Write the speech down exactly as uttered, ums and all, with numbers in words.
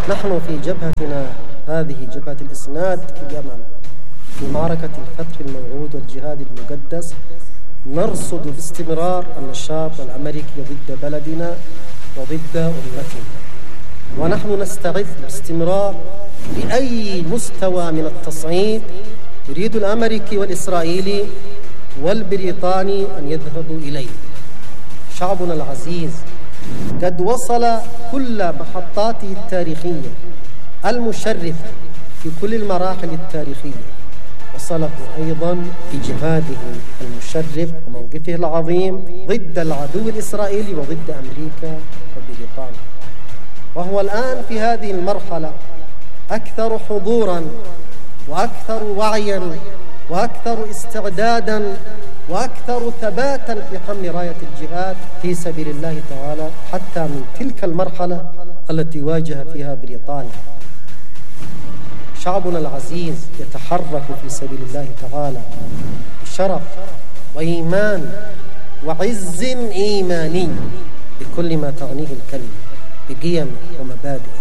نحن في جبهتنا هذه جبهة الإسناد في اليمن في معركة الفتح الموعود والجهاد المقدس نرصد باستمرار النشاط الأمريكي ضد بلدنا وضد أمتنا، ونحن نستعد باستمرار لأي مستوى من التصعيد يريد الأمريكي والإسرائيلي والبريطاني أن يذهبوا إليه. شعبنا العزيز قد وصل كل محطاته التاريخية المشرفة في كل المراحل التاريخية، وصله أيضا بجهاده المشرف وموقفه العظيم ضد العدو الإسرائيلي وضد أمريكا وبريطانيا، وهو الآن في هذه المرحلة أكثر حضوراً وأكثر وعياً وأكثر استعداداً وأكثر ثباتاً في حمل راية الجهاد في سبيل الله تعالى، حتى من تلك المرحلة التي واجه فيها بريطانيا. شعبنا العزيز يتحرك في سبيل الله تعالى بشرف وإيمان وعز إيماني بكل ما تعنيه الكلمة، بقيم ومبادئ.